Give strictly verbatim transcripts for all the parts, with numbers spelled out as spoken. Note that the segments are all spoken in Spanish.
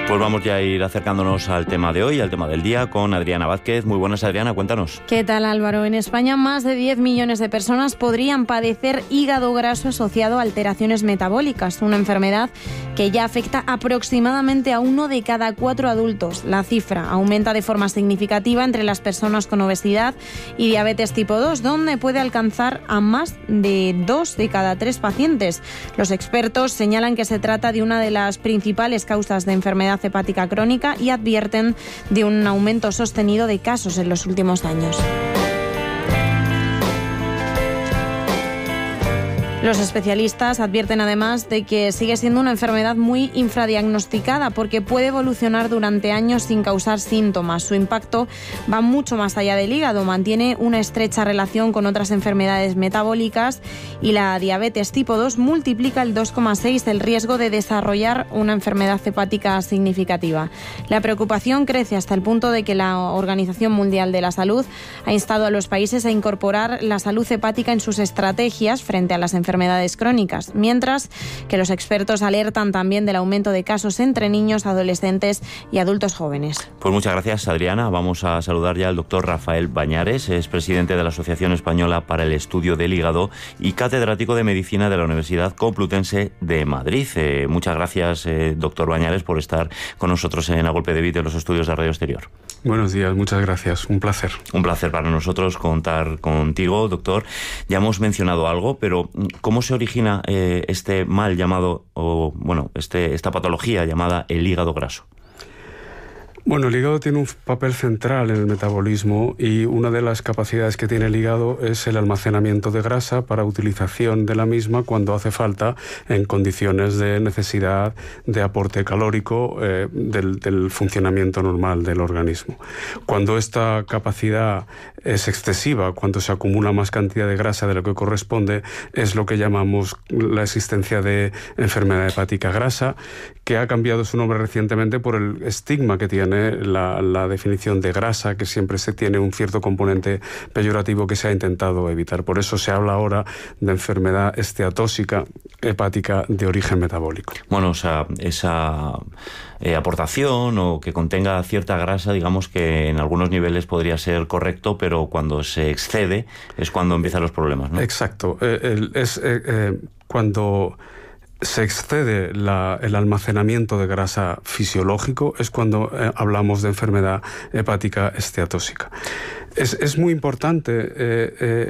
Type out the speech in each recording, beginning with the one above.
Pues vamos ya a ir acercándonos al tema de hoy, al tema del día, con Adriana Vázquez. Muy buenas, Adriana, cuéntanos. ¿Qué tal, Álvaro? En España, más de diez millones de personas podrían padecer hígado graso asociado a alteraciones metabólicas, una enfermedad que ya afecta aproximadamente a uno de cada cuatro adultos. La cifra aumenta de forma significativa entre las personas con obesidad y diabetes tipo dos, donde puede alcanzar a más de dos de cada tres pacientes. Los expertos señalan que se trata de una de las principales causas de enfermedad hepática crónica y advierten de un aumento sostenido de casos en los últimos años. Los especialistas advierten además de que sigue siendo una enfermedad muy infradiagnosticada porque puede evolucionar durante años sin causar síntomas. Su impacto va mucho más allá del hígado, mantiene una estrecha relación con otras enfermedades metabólicas y la diabetes tipo dos multiplica el dos coma seis el riesgo de desarrollar una enfermedad hepática significativa. La preocupación crece hasta el punto de que la Organización Mundial de la Salud ha instado a los países a incorporar la salud hepática en sus estrategias frente a las enfermedades enfermedades crónicas, mientras que los expertos alertan también del aumento de casos entre niños, adolescentes y adultos jóvenes. Pues muchas gracias, Adriana. Vamos a saludar ya al doctor Rafael Bañares, es presidente de la Asociación Española para el Estudio del Hígado y catedrático de Medicina de la Universidad Complutense de Madrid. Eh, muchas gracias, eh, doctor Bañares, por estar con nosotros en A Golpe de Beat en los estudios de Radio Exterior. Buenos días, muchas gracias, un placer. Un placer para nosotros contar contigo, doctor. Ya hemos mencionado algo, pero ¿cómo se origina eh, este mal llamado, o bueno, este, esta patología llamada el hígado graso? Bueno, el hígado tiene un papel central en el metabolismo y una de las capacidades que tiene el hígado es el almacenamiento de grasa para utilización de la misma cuando hace falta en condiciones de necesidad de aporte calórico eh, del, del funcionamiento normal del organismo. Cuando esta capacidad es excesiva, cuando se acumula más cantidad de grasa de lo que corresponde, es lo que llamamos la existencia de enfermedad hepática grasa, que ha cambiado su nombre recientemente por el estigma que tiene La, la definición de grasa, que siempre se tiene un cierto componente peyorativo que se ha intentado evitar. Por eso se habla ahora de enfermedad esteatóxica hepática de origen metabólico. Bueno, o sea, esa eh, aportación o que contenga cierta grasa, digamos que en algunos niveles podría ser correcto, pero cuando se excede es cuando empiezan los problemas, ¿no? Exacto. Eh, el, es eh, eh, cuando se excede la, el almacenamiento de grasa fisiológico es cuando eh, hablamos de enfermedad hepática esteatóxica. Es, es muy importante eh, eh,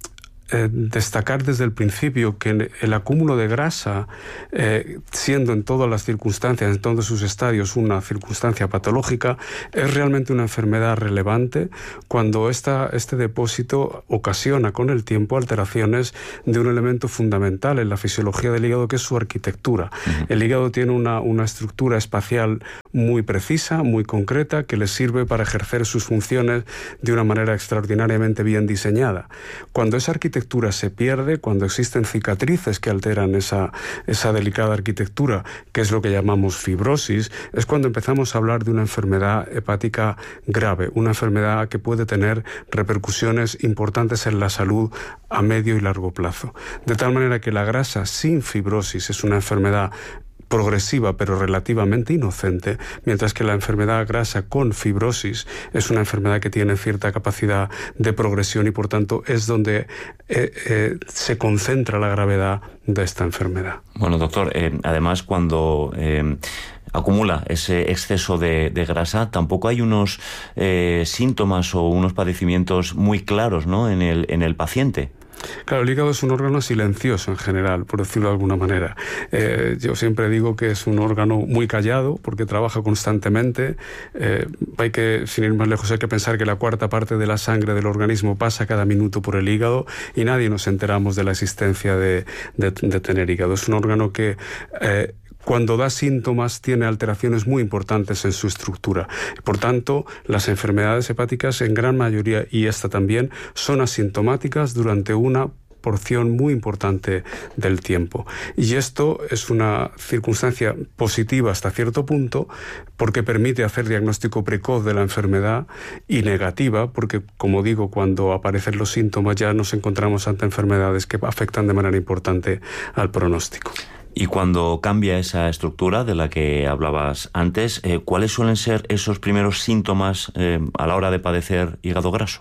Eh, destacar desde el principio que el acúmulo de grasa, eh, siendo en todas las circunstancias, en todos sus estadios, una circunstancia patológica, es realmente una enfermedad relevante cuando esta, este depósito ocasiona con el tiempo alteraciones de un elemento fundamental en la fisiología del hígado, que es su arquitectura. Uh-huh. El hígado tiene una, una estructura espacial muy precisa, muy concreta, que le sirve para ejercer sus funciones de una manera extraordinariamente bien diseñada. Cuando esa arquitectura se pierde, cuando existen cicatrices que alteran esa, esa delicada arquitectura, que es lo que llamamos fibrosis, es cuando empezamos a hablar de una enfermedad hepática grave, una enfermedad que puede tener repercusiones importantes en la salud a medio y largo plazo. De tal manera que la grasa sin fibrosis es una enfermedad progresiva pero relativamente inocente, mientras que la enfermedad grasa con fibrosis es una enfermedad que tiene cierta capacidad de progresión y por tanto es donde eh, eh, se concentra la gravedad de esta enfermedad. Bueno, doctor, eh, además cuando eh, acumula ese exceso de, de grasa, tampoco hay unos eh, síntomas o unos padecimientos muy claros, ¿no?, en el, en el paciente. Claro, el hígado es un órgano silencioso en general, por decirlo de alguna manera. Eh, yo siempre digo que es un órgano muy callado porque trabaja constantemente. Eh, hay que, sin ir más lejos, hay que pensar que la cuarta parte de la sangre del organismo pasa cada minuto por el hígado y nadie nos enteramos de la existencia de, de, de tener hígado. Es un órgano que Eh, cuando da síntomas tiene alteraciones muy importantes en su estructura. Por tanto, las enfermedades hepáticas en gran mayoría, y esta también, son asintomáticas durante una porción muy importante del tiempo. Y esto es una circunstancia positiva hasta cierto punto porque permite hacer diagnóstico precoz de la enfermedad y negativa porque, como digo, cuando aparecen los síntomas ya nos encontramos ante enfermedades que afectan de manera importante al pronóstico. Y cuando cambia esa estructura de la que hablabas antes, eh, ¿cuáles suelen ser esos primeros síntomas eh, a la hora de padecer hígado graso?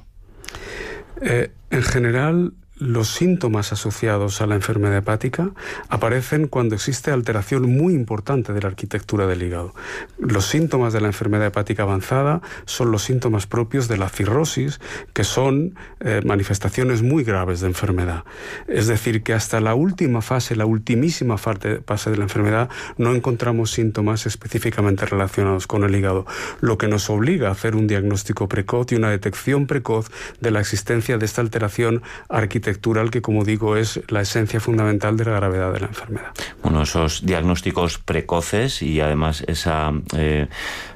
Eh, en general, los síntomas asociados a la enfermedad hepática aparecen cuando existe alteración muy importante de la arquitectura del hígado. Los síntomas de la enfermedad hepática avanzada son los síntomas propios de la cirrosis, que son eh, manifestaciones muy graves de enfermedad. Es decir, que hasta la última fase, la ultimísima fase de la enfermedad, no encontramos síntomas específicamente relacionados con el hígado, lo que nos obliga a hacer un diagnóstico precoz y una detección precoz de la existencia de esta alteración arquitectural que, como digo, es la esencia fundamental de la gravedad de la enfermedad. Bueno, esos diagnósticos precoces y además esa eh,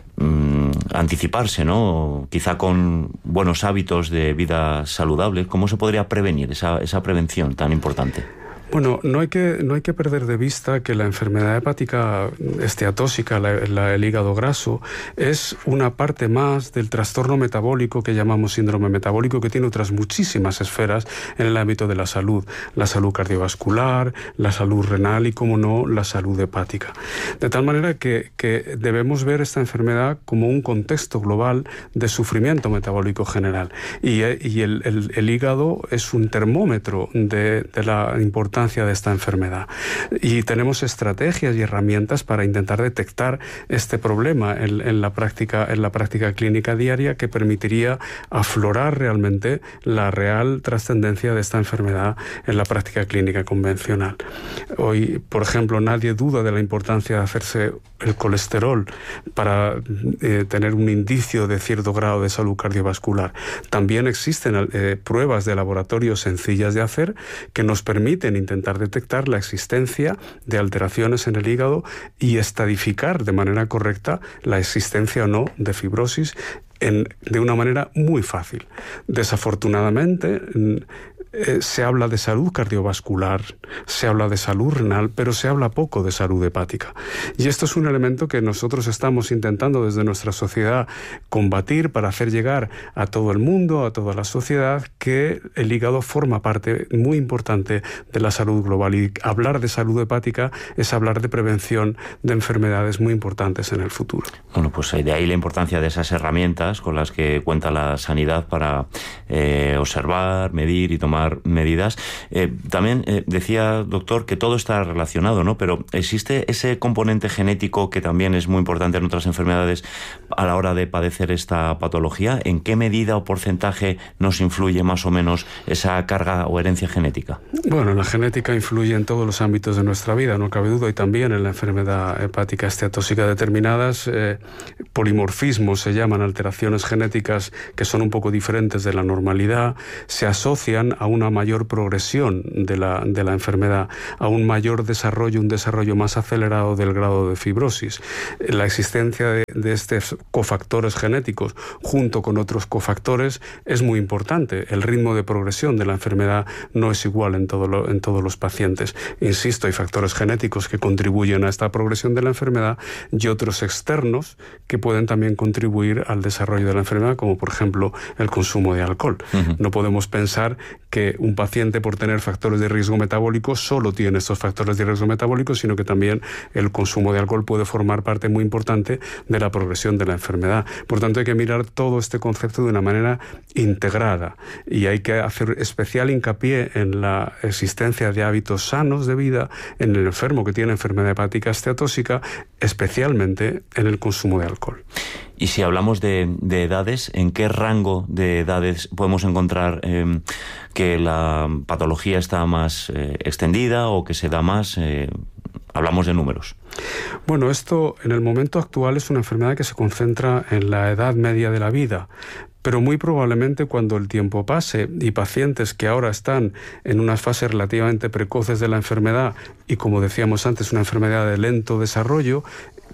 mm, anticiparse, ¿no? Quizá con buenos hábitos de vida saludable, ¿cómo se podría prevenir esa, esa prevención tan importante? Bueno, no hay que, no hay que perder de vista que la enfermedad hepática esteatóxica, la, la, el hígado graso, es una parte más del trastorno metabólico que llamamos síndrome metabólico, que tiene otras muchísimas esferas en el ámbito de la salud. La salud cardiovascular, la salud renal y, como no, la salud hepática. De tal manera que, que debemos ver esta enfermedad como un contexto global de sufrimiento metabólico general. Y, y el, el, el hígado es un termómetro de, de la importancia de esta enfermedad, y tenemos estrategias y herramientas para intentar detectar este problema en, en la práctica en la práctica clínica diaria, que permitiría aflorar realmente la real trascendencia de esta enfermedad en la práctica clínica convencional. Hoy, por ejemplo, nadie duda de la importancia de hacerse el colesterol para eh, tener un indicio de cierto grado de salud cardiovascular. También existen eh, pruebas de laboratorio sencillas de hacer que nos permiten intentar detectar la existencia de alteraciones en el hígado y estadificar de manera correcta la existencia o no de fibrosis en, de una manera muy fácil. Desafortunadamente, Eh, se habla de salud cardiovascular, se habla de salud renal, pero se habla poco de salud hepática. Y esto es un elemento que nosotros estamos intentando desde nuestra sociedad combatir para hacer llegar a todo el mundo, a toda la sociedad, que el hígado forma parte muy importante de la salud global. Y hablar de salud hepática es hablar de prevención de enfermedades muy importantes en el futuro. Bueno, pues de ahí la importancia de esas herramientas con las que cuenta la sanidad para eh, observar, medir y tomar medidas. Eh, también eh, decía, doctor, que todo está relacionado, ¿no? Pero ¿existe ese componente genético que también es muy importante en otras enfermedades a la hora de padecer esta patología? ¿En qué medida o porcentaje nos influye más o menos esa carga o herencia genética? Bueno, la genética influye en todos los ámbitos de nuestra vida, no cabe duda, y también en la enfermedad hepática esteatóxica. Determinadas eh, polimorfismos, se llaman alteraciones genéticas que son un poco diferentes de la normalidad, se asocian a una mayor progresión de la, de la enfermedad, a un mayor desarrollo, un desarrollo más acelerado del grado de fibrosis. La existencia de, de estos cofactores genéticos junto con otros cofactores es muy importante. El ritmo de progresión de la enfermedad no es igual en, todo lo, en todos los pacientes. Insisto, hay factores genéticos que contribuyen a esta progresión de la enfermedad y otros externos que pueden también contribuir al desarrollo de la enfermedad, como por ejemplo el consumo de alcohol. Uh-huh. No podemos pensar que un paciente, por tener factores de riesgo metabólico, solo tiene estos factores de riesgo metabólico, sino que también el consumo de alcohol puede formar parte muy importante de la progresión de la enfermedad. Por tanto, hay que mirar todo este concepto de una manera integrada y hay que hacer especial hincapié en la existencia de hábitos sanos de vida en el enfermo que tiene enfermedad hepática esteatóxica, especialmente en el consumo de alcohol. Y si hablamos de, de edades, ¿en qué rango de edades podemos encontrar eh, que la patología está más eh, extendida o que se da más? Eh, hablamos de números. Bueno, esto en el momento actual es una enfermedad que se concentra en la edad media de la vida, pero muy probablemente cuando el tiempo pase y pacientes que ahora están en unas fases relativamente precoces de la enfermedad y, como decíamos antes, una enfermedad de lento desarrollo,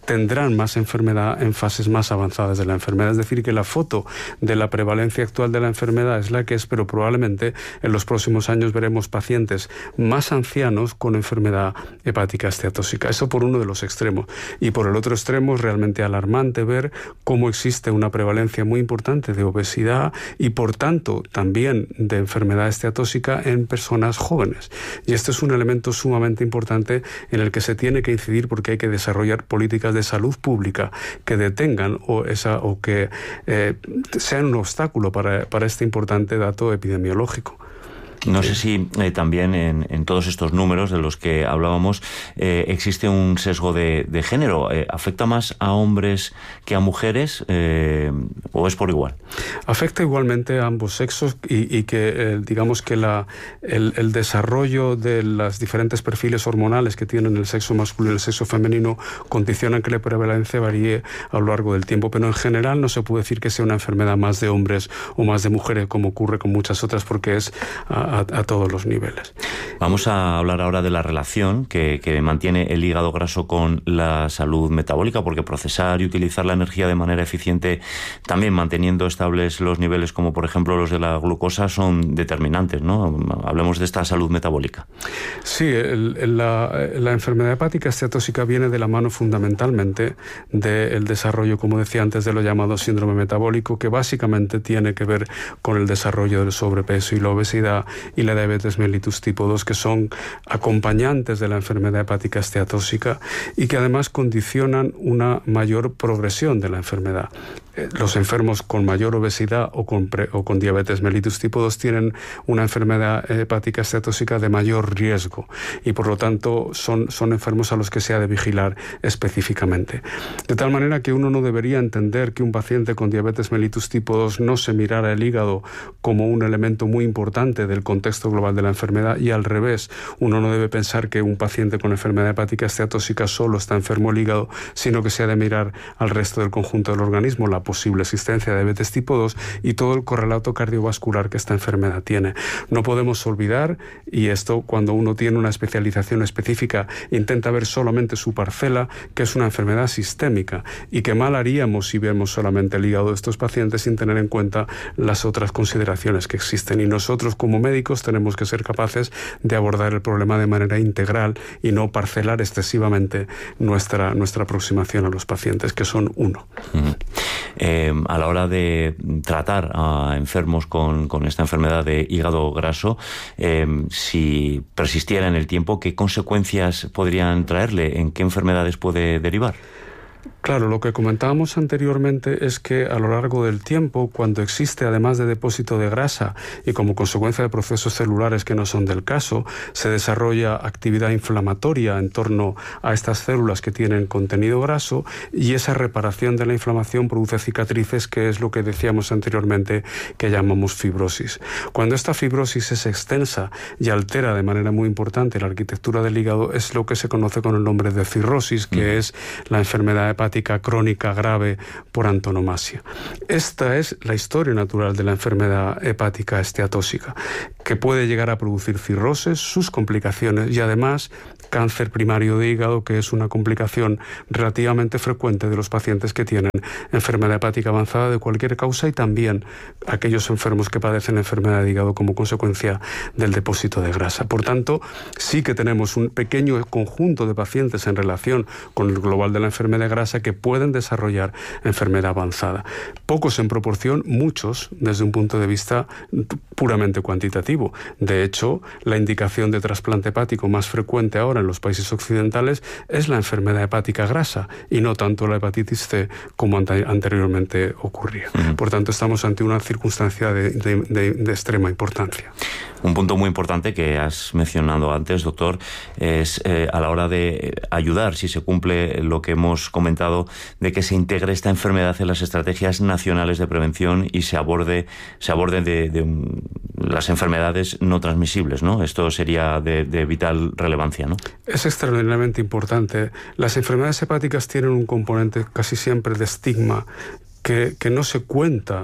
tendrán más enfermedad en fases más avanzadas de la enfermedad. Es decir, que la foto de la prevalencia actual de la enfermedad es la que es, pero probablemente en los próximos años veremos pacientes más ancianos con enfermedad hepática esteatóxica. Eso por uno de los extremos. Y por el otro extremo es realmente alarmante ver cómo existe una prevalencia muy importante de obesidad y por tanto también de enfermedad esteatóxica en personas jóvenes. Y este es un elemento sumamente importante en el que se tiene que incidir porque hay que desarrollar políticas de salud pública que detengan o, esa, o que eh, sean un obstáculo para, para este importante dato epidemiológico. No sé si eh, también en, en todos estos números de los que hablábamos eh, existe un sesgo de, de género. Eh, ¿Afecta más a hombres que a mujeres eh, o es por igual? Afecta igualmente a ambos sexos y, y que eh, digamos que la, el, el desarrollo de los diferentes perfiles hormonales que tienen el sexo masculino y el sexo femenino condicionan que la prevalencia varíe a lo largo del tiempo. Pero en general no se puede decir que sea una enfermedad más de hombres o más de mujeres como ocurre con muchas otras porque es a, A, a todos los niveles. Vamos a hablar ahora de la relación que, que mantiene el hígado graso con la salud metabólica, porque procesar y utilizar la energía de manera eficiente, también manteniendo estables los niveles como por ejemplo los de la glucosa, son determinantes, ¿no? Hablemos de esta salud metabólica. Sí, el, el, la, la enfermedad hepática esteatóxica viene de la mano fundamentalmente del desarrollo, como decía antes, de lo llamado síndrome metabólico, que básicamente tiene que ver con el desarrollo del sobrepeso y la obesidad y la diabetes mellitus tipo dos, que son acompañantes de la enfermedad hepática esteatóxica y que además condicionan una mayor progresión de la enfermedad. Los enfermos con mayor obesidad o con, pre, o con diabetes mellitus tipo dos tienen una enfermedad hepática esteatóxica de mayor riesgo y por lo tanto son, son enfermos a los que se ha de vigilar específicamente. De tal manera que uno no debería entender que un paciente con diabetes mellitus tipo dos no se mirara el hígado como un elemento muy importante del contexto global de la enfermedad y al revés, uno no debe pensar que un paciente con enfermedad hepática esteatóxica solo está enfermo el hígado, sino que se ha de mirar al resto del conjunto del organismo, la posible existencia de diabetes tipo dos y todo el correlato cardiovascular que esta enfermedad tiene. No podemos olvidar, y esto cuando uno tiene una especialización específica intenta ver solamente su parcela, que es una enfermedad sistémica y que mal haríamos si vemos solamente el hígado de estos pacientes sin tener en cuenta las otras consideraciones que existen. Y nosotros como médicos tenemos que ser capaces de abordar el problema de manera integral y no parcelar excesivamente nuestra, nuestra aproximación a los pacientes, que son uno. Uh-huh. Eh, a la hora de tratar a enfermos con, con esta enfermedad de hígado graso, eh, si persistiera en el tiempo, ¿qué consecuencias podrían traerle? ¿En qué enfermedades puede derivar? Claro, lo que comentábamos anteriormente es que a lo largo del tiempo, cuando existe además de depósito de grasa y como consecuencia de procesos celulares que no son del caso, se desarrolla actividad inflamatoria en torno a estas células que tienen contenido graso y esa reparación de la inflamación produce cicatrices, que es lo que decíamos anteriormente que llamamos fibrosis. Cuando esta fibrosis es extensa y altera de manera muy importante la arquitectura del hígado, es lo que se conoce con el nombre de cirrosis, que mm. es la enfermedad hepática crónica grave por antonomasia. Esta es la historia natural de la enfermedad hepática esteatóxica, que puede llegar a producir cirrosis, sus complicaciones y además cáncer primario de hígado, que es una complicación relativamente frecuente de los pacientes que tienen enfermedad hepática avanzada de cualquier causa y también aquellos enfermos que padecen enfermedad de hígado como consecuencia del depósito de grasa. Por tanto, sí que tenemos un pequeño conjunto de pacientes en relación con el global de la enfermedad de grasa que pueden desarrollar enfermedad avanzada. Pocos en proporción, muchos desde un punto de vista puramente cuantitativo. De hecho, la indicación de trasplante hepático más frecuente ahora en los países occidentales es la enfermedad hepática grasa y no tanto la hepatitis C como ante- anteriormente ocurría. Uh-huh. Por tanto, estamos ante una circunstancia de, de, de, de extrema importancia. Un punto muy importante que has mencionado antes, doctor, es eh, a la hora de ayudar, si se cumple lo que hemos comentado, de que se integre esta enfermedad en las estrategias nacionales de prevención y se aborde, se aborde de, de um, las enfermedades no transmisibles, ¿no? Esto sería de, de vital relevancia, ¿no? Es extraordinariamente importante. Las enfermedades hepáticas tienen un componente casi siempre de estigma que, que no se cuenta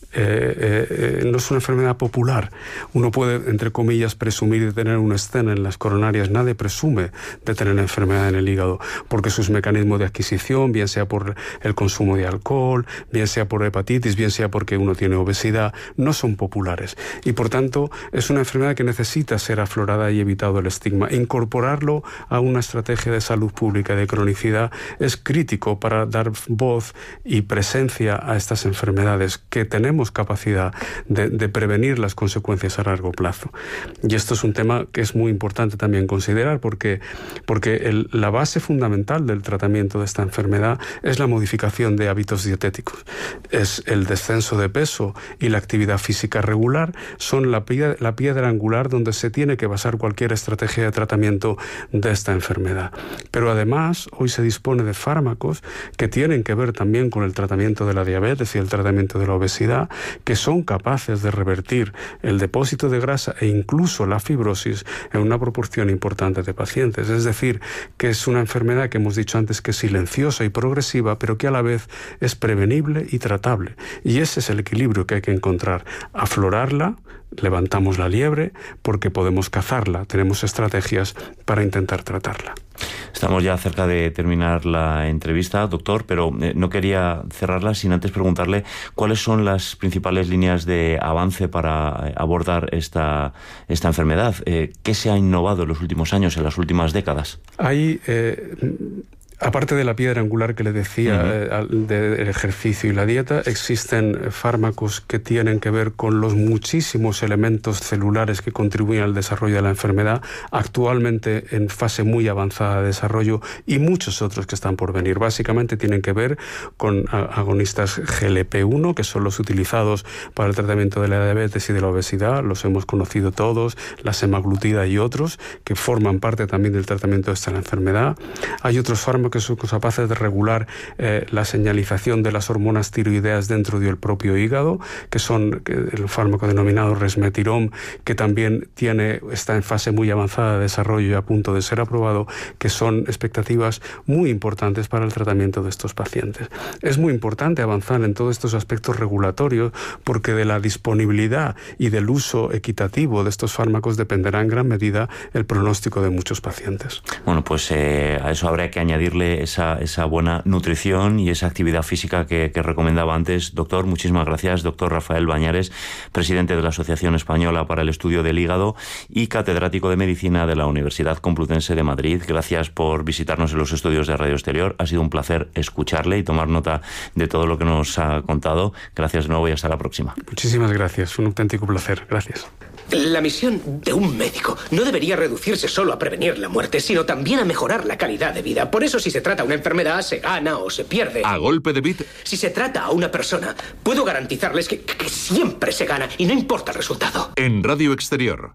eh, eh, no es una enfermedad popular. Uno puede, entre comillas, presumir de tener un estén en las coronarias. Nadie presume de tener una enfermedad en el hígado, porque sus mecanismos de adquisición, bien sea por el consumo de alcohol, bien sea por hepatitis, bien sea porque uno tiene obesidad, no son populares. Y por tanto, es una enfermedad que necesita ser aflorada y evitado el estigma. Incorporarlo a una estrategia de salud pública de cronicidad es crítico para dar voz y presencia a estas enfermedades, que tenemos capacidad de, de prevenir las consecuencias a largo plazo. Y esto es un tema que es muy importante también considerar, porque, porque el, la base fundamental del tratamiento de esta enfermedad es la modificación de hábitos dietéticos. Es el descenso de peso y la actividad física regular, son la piedra, la piedra angular donde se tiene que basar cualquier estrategia de tratamiento de esta enfermedad. Pero además, hoy se dispone de fármacos que tienen que ver también con el tratamiento de la diabetes y el tratamiento de la obesidad, que son capaces de revertir el depósito de grasa e incluso la fibrosis en una proporción importante de pacientes. Es decir, que es una enfermedad que hemos dicho antes que es silenciosa y progresiva, pero que a la vez es prevenible y tratable. Y ese es el equilibrio que hay que encontrar. Aflorarla, levantamos la liebre porque podemos cazarla, tenemos estrategias para intentar tratarla. Estamos ya cerca de terminar la entrevista, doctor, pero eh, no quería cerrarla sin antes preguntarle cuáles son las principales líneas de avance para abordar esta, esta enfermedad. Eh, ¿Qué se ha innovado en los últimos años, en las últimas décadas? Hay... Eh, Aparte de la piedra angular que le decía, uh-huh. eh, del ejercicio y la dieta, existen fármacos que tienen que ver con los muchísimos elementos celulares que contribuyen al desarrollo de la enfermedad, actualmente en fase muy avanzada de desarrollo, y muchos otros que están por venir. Básicamente tienen que ver con agonistas G L P uno, que son los utilizados para el tratamiento de la diabetes y de la obesidad, los hemos conocido todos, la semaglutida y otros, que forman parte también del tratamiento de esta enfermedad. Hay otros fármacos que son capaces de regular eh, la señalización de las hormonas tiroideas dentro del propio hígado, que son el fármaco denominado resmetirom, que también tiene, está en fase muy avanzada de desarrollo y a punto de ser aprobado, que son expectativas muy importantes para el tratamiento de estos pacientes. Es muy importante avanzar en todos estos aspectos regulatorios, porque de la disponibilidad y del uso equitativo de estos fármacos dependerá en gran medida el pronóstico de muchos pacientes. Bueno, pues eh, a eso habrá que añadirle esa, esa buena nutrición y esa actividad física que, que recomendaba antes. Doctor, muchísimas gracias. Doctor Rafael Bañares, presidente de la Asociación Española para el Estudio del Hígado y catedrático de Medicina de la Universidad Complutense de Madrid. Gracias por visitarnos en los estudios de Radio Exterior. Ha sido un placer escucharle y tomar nota de todo lo que nos ha contado. Gracias de nuevo y hasta la próxima. Muchísimas gracias. Un auténtico placer. Gracias. La misión de un médico no debería reducirse solo a prevenir la muerte, sino también a mejorar la calidad de vida. Por eso, si se trata a una enfermedad, se gana o se pierde. A golpe de bit. Si se trata a una persona, puedo garantizarles que, que siempre se gana y no importa el resultado. En Radio Exterior.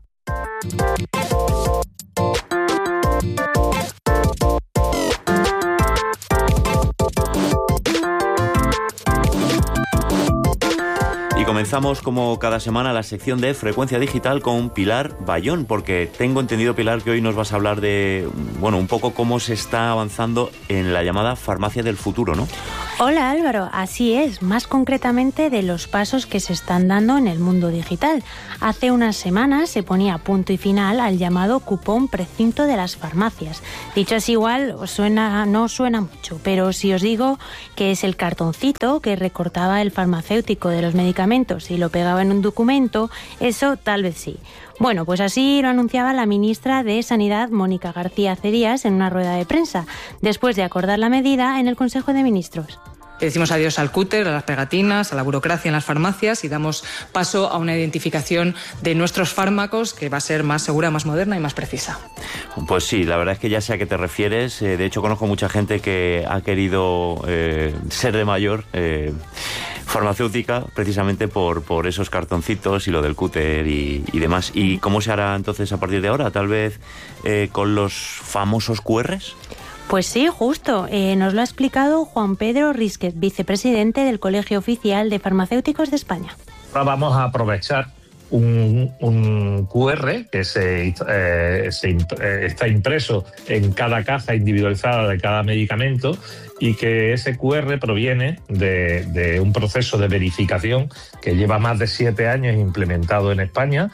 Y comenzamos, como cada semana, la sección de Frecuencia Digital con Pilar Bayón, porque tengo entendido, Pilar, que hoy nos vas a hablar de, bueno, un poco cómo se está avanzando en la llamada farmacia del futuro, ¿no? Hola Álvaro, así es, más concretamente de los pasos que se están dando en el mundo digital. Hace unas semanas se ponía punto y final al llamado cupón precinto de las farmacias. Dicho así, igual os suena, no suena mucho, pero si os digo que es el cartoncito que recortaba el farmacéutico de los medicamentos y lo pegaba en un documento, eso tal vez sí. Bueno, pues así lo anunciaba la ministra de Sanidad, Mónica García Cerías, en una rueda de prensa, después de acordar la medida en el Consejo de Ministros. Decimos adiós al cúter, a las pegatinas, a la burocracia en las farmacias y damos paso a una identificación de nuestros fármacos que va a ser más segura, más moderna y más precisa. Pues sí, la verdad es que ya sé a qué te refieres. Eh, de hecho, conozco mucha gente que ha querido eh, ser de mayor eh, farmacéutica precisamente por, por esos cartoncitos y lo del cúter y, y demás. ¿Y cómo se hará entonces a partir de ahora? ¿Tal vez eh, con los famosos cu erres? Pues sí, justo. Eh, nos lo ha explicado Juan Pedro Risquez, vicepresidente del Colegio Oficial de Farmacéuticos de España. Ahora vamos a aprovechar un, un cu erre que se, eh, se, eh, está impreso en cada caja individualizada de cada medicamento, y que ese cu erre proviene de, de un proceso de verificación que lleva más de siete años implementado en España,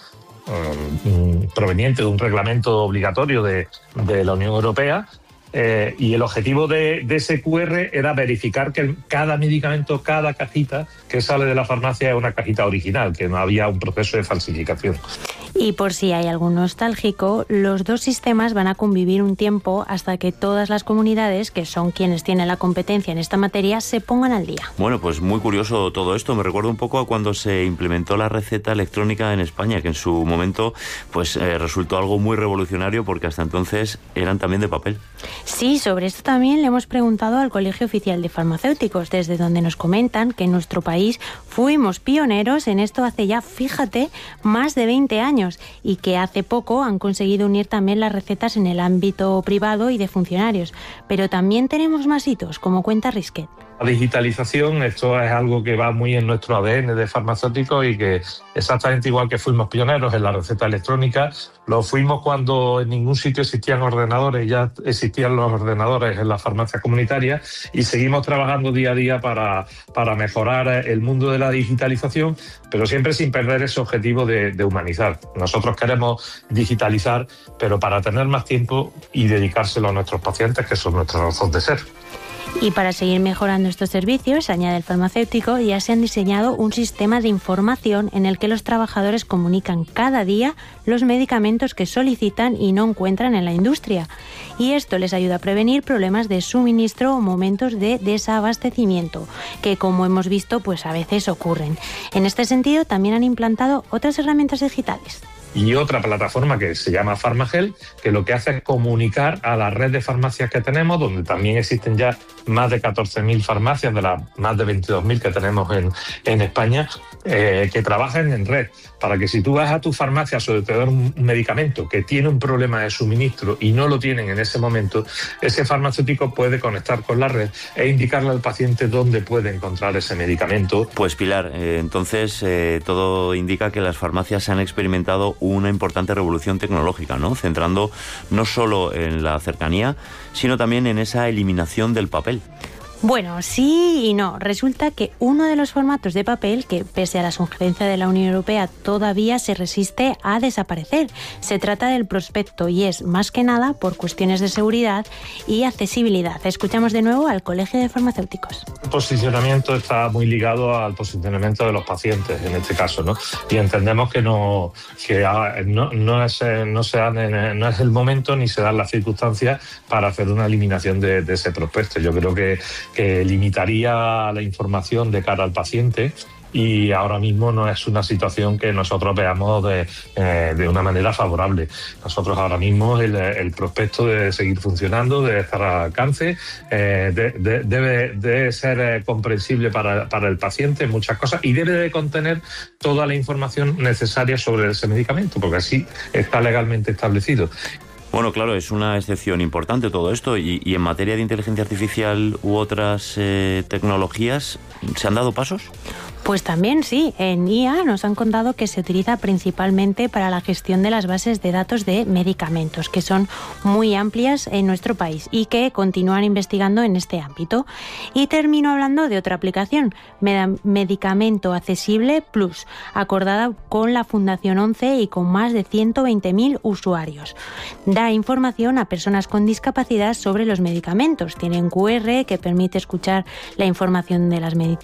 um, proveniente de un reglamento obligatorio de, de la Unión Europea. Eh, y el objetivo de, de ese cu erre era verificar que cada medicamento, cada cajita que sale de la farmacia es una cajita original, que no había un proceso de falsificación. Y por si hay algún nostálgico, los dos sistemas van a convivir un tiempo hasta que todas las comunidades, que son quienes tienen la competencia en esta materia, se pongan al día. Bueno, pues muy curioso todo esto. Me recuerda un poco a cuando se implementó la receta electrónica en España, que en su momento pues eh, resultó algo muy revolucionario, porque hasta entonces eran también de papel. Sí, sobre esto también le hemos preguntado al Colegio Oficial de Farmacéuticos, desde donde nos comentan que en nuestro país fuimos pioneros en esto hace ya, fíjate, más de veinte años, y que hace poco han conseguido unir también las recetas en el ámbito privado y de funcionarios. Pero también tenemos más hitos, como cuenta Risquet. La digitalización, esto es algo que va muy en nuestro A D N de farmacéuticos, y que exactamente igual que fuimos pioneros en la receta electrónica, lo fuimos cuando en ningún sitio existían ordenadores, ya existían los ordenadores en las farmacias comunitarias, y seguimos trabajando día a día para, para mejorar el mundo de la digitalización, pero siempre sin perder ese objetivo de, de humanizar. Nosotros queremos digitalizar, pero para tener más tiempo y dedicárselo a nuestros pacientes, que son nuestra razón de ser. Y para seguir mejorando estos servicios, añade el farmacéutico, ya se han diseñado un sistema de información en el que los trabajadores comunican cada día los medicamentos que solicitan y no encuentran en la industria. Y esto les ayuda a prevenir problemas de suministro o momentos de desabastecimiento, que, como hemos visto, pues a veces ocurren. En este sentido, también han implantado otras herramientas digitales. Y otra plataforma que se llama Farmagel, que lo que hace es comunicar a la red de farmacias que tenemos, donde también existen ya más de catorce mil farmacias de las más de veintidós mil que tenemos en, en España, eh, que trabajan en red, para que si tú vas a tu farmacia a solicitar un medicamento que tiene un problema de suministro y no lo tienen en ese momento, ese farmacéutico puede conectar con la red e indicarle al paciente dónde puede encontrar ese medicamento. Pues Pilar, eh, entonces eh, todo indica que las farmacias han experimentado una importante revolución tecnológica, ¿no? Centrando no solo en la cercanía, sino también en esa eliminación del papel. Bueno, sí y no. Resulta que uno de los formatos de papel, que pese a la sugerencia de la Unión Europea todavía se resiste a desaparecer, se trata del prospecto, y es más que nada por cuestiones de seguridad y accesibilidad. Escuchamos de nuevo al Colegio de Farmacéuticos. El posicionamiento está muy ligado al posicionamiento de los pacientes, en este caso, ¿no? Y entendemos que no, que no, no, es, no, se dan, no es el momento ni se dan las circunstancias para hacer una eliminación de, de ese prospecto. Yo creo que que limitaría la información de cara al paciente, y ahora mismo no es una situación que nosotros veamos de, eh, de una manera favorable. Nosotros ahora mismo el, el prospecto debe seguir funcionando, debe estar al alcance, eh, de, de, debe, debe ser eh, comprensible para, para el paciente en muchas cosas, y debe de contener toda la información necesaria sobre ese medicamento, porque así está legalmente establecido. Bueno, claro, es una excepción importante todo esto, y, y en materia de inteligencia artificial u otras eh, tecnologías, ¿se han dado pasos? Pues también sí, en I A nos han contado que se utiliza principalmente para la gestión de las bases de datos de medicamentos, que son muy amplias en nuestro país y que continúan investigando en este ámbito. Y termino hablando de otra aplicación, Medicamento Accesible Plus, acordada con la Fundación ONCE y con más de ciento veinte mil usuarios. Da información a personas con discapacidad sobre los medicamentos. Tiene un cu erre que permite escuchar la información de las medicinas